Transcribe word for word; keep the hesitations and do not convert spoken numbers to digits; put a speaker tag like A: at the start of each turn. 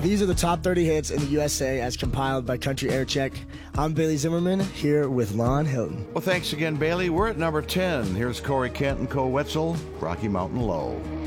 A: These are the top thirty hits in the U S A as compiled by Country Air Check. I'm Bailey Zimmerman, here with Lon Hilton.
B: Well, thanks again, Bailey. We're at number ten. Here's Corey Kent and Cole Wetzel, Rocky Mountain Low.